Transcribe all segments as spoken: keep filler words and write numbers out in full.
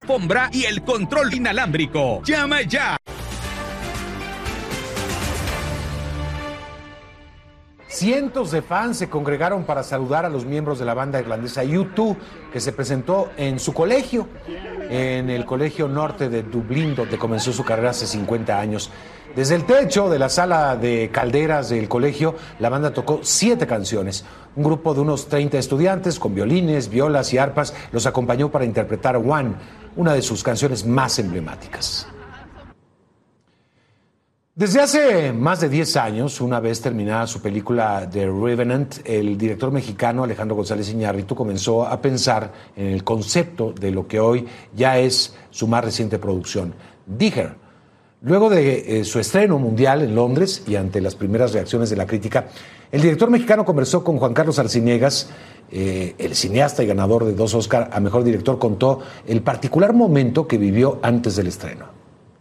alfombra y el control inalámbrico. ¡Llama ya! Cientos de fans se congregaron para saludar a los miembros de la banda irlandesa U dos, que se presentó en su colegio, en el Colegio Norte de Dublín, donde comenzó su carrera hace cincuenta años. Desde el techo de la sala de calderas del colegio, la banda tocó siete canciones. Un grupo de unos treinta estudiantes con violines, violas y arpas los acompañó para interpretar One, una de sus canciones más emblemáticas. Desde hace más de diez años, una vez terminada su película The Revenant, el director mexicano Alejandro González Iñárritu comenzó a pensar en el concepto de lo que hoy ya es su más reciente producción, Digger. Luego de eh, su estreno mundial en Londres y ante las primeras reacciones de la crítica, el director mexicano conversó con Juan Carlos Arciniegas, eh, el cineasta y ganador de dos Oscar a Mejor Director, contó el particular momento que vivió antes del estreno.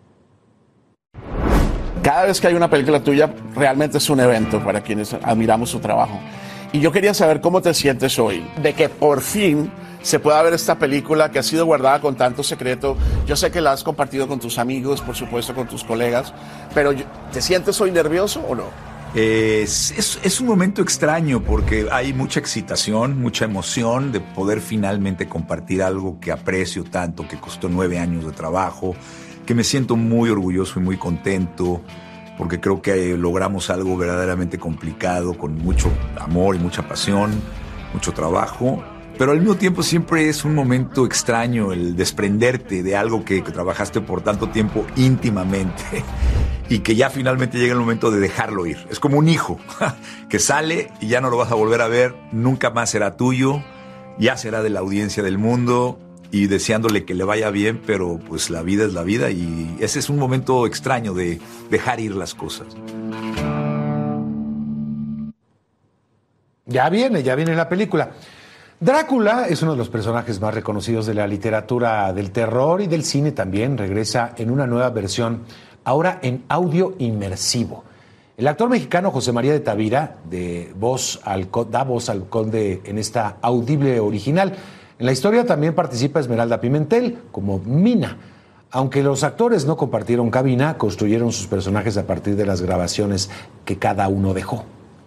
Cada vez que hay una película tuya, realmente es un evento para quienes admiramos su trabajo. Y yo quería saber cómo te sientes hoy, de que por fin se pueda ver esta película que ha sido guardada con tanto secreto. Yo sé que la has compartido con tus amigos, por supuesto con tus colegas, pero ¿te sientes hoy nervioso o no? Eh, es, es, es un momento extraño porque hay mucha excitación, mucha emoción de poder finalmente compartir algo que aprecio tanto, que costó nueve años de trabajo, que me siento muy orgulloso y muy contento porque creo que logramos algo verdaderamente complicado con mucho amor y mucha pasión, mucho trabajo, pero al mismo tiempo siempre es un momento extraño el desprenderte de algo que, que trabajaste por tanto tiempo íntimamente y que ya finalmente llega el momento de dejarlo ir. Es como un hijo que sale y ya no lo vas a volver a ver, nunca más será tuyo, ya será de la audiencia del mundo, y deseándole que le vaya bien, pero pues la vida es la vida y ese es un momento extraño de dejar ir las cosas. Ya viene, ya viene la película. Drácula es uno de los personajes más reconocidos de la literatura del terror y del cine también. Regresa en una nueva versión, ahora en audio inmersivo. El actor mexicano José María de Tavira de voz al, da voz al conde en esta audible original. En la historia también participa Esmeralda Pimentel como Mina. Aunque los actores no compartieron cabina, construyeron sus personajes a partir de las grabaciones que cada uno dejó.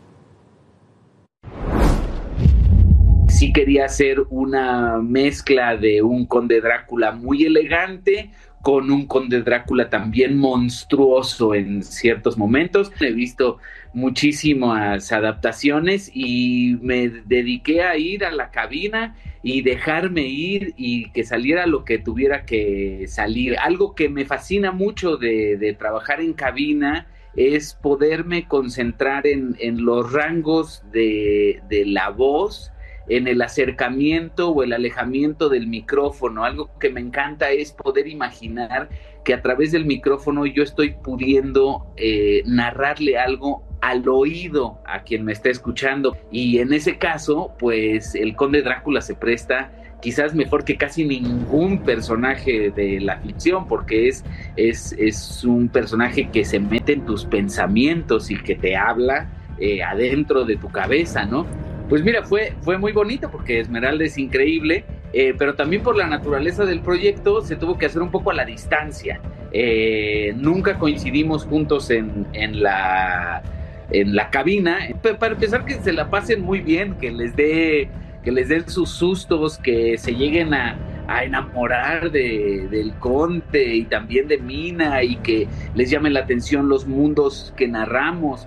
Sí quería hacer una mezcla de un conde Drácula muy elegante con un conde Drácula también monstruoso en ciertos momentos. He visto muchísimas adaptaciones y me dediqué a ir a la cabina y dejarme ir y que saliera lo que tuviera que salir. Algo que me fascina mucho de, de trabajar en cabina es poderme concentrar en, en los rangos de, de la voz, en el acercamiento o el alejamiento del micrófono. Algo que me encanta es poder imaginar que a través del micrófono yo estoy pudiendo eh, narrarle algo al oído a quien me está escuchando, y en ese caso pues el conde Drácula se presta quizás mejor que casi ningún personaje de la ficción, porque es, es, es un personaje que se mete en tus pensamientos y que te habla eh, adentro de tu cabeza, ¿no? Pues mira, fue, fue muy bonito porque Esmeralda es increíble, eh, pero también por la naturaleza del proyecto se tuvo que hacer un poco a la distancia. Eh, nunca coincidimos juntos en, en, la, en la cabina. Para empezar, que se la pasen muy bien, que les dé, que les den sus sustos, que se lleguen a, a enamorar de, del conde y también de Mina, y que les llame la atención los mundos que narramos.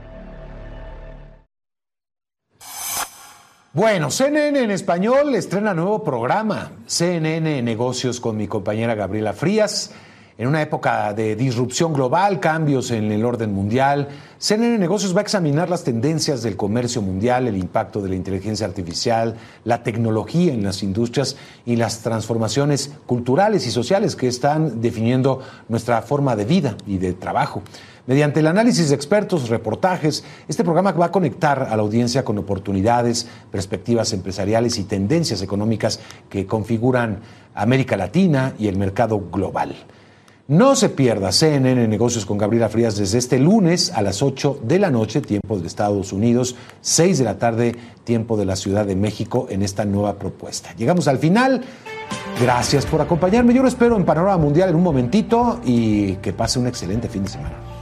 Bueno, C N N en español estrena nuevo programa, C N N Negocios, con mi compañera Gabriela Frías. En una época de disrupción global, cambios en el orden mundial, C N N Negocios va a examinar las tendencias del comercio mundial, el impacto de la inteligencia artificial, la tecnología en las industrias y las transformaciones culturales y sociales que están definiendo nuestra forma de vida y de trabajo. Mediante el análisis de expertos, reportajes, este programa va a conectar a la audiencia con oportunidades, perspectivas empresariales y tendencias económicas que configuran América Latina y el mercado global. No se pierda C N N Negocios con Gabriela Frías desde este lunes a las ocho de la noche, tiempo de Estados Unidos, seis de la tarde, tiempo de la Ciudad de México, en esta nueva propuesta. Llegamos al final. Gracias por acompañarme. Yo lo espero en Panorama Mundial en un momentito y que pase un excelente fin de semana.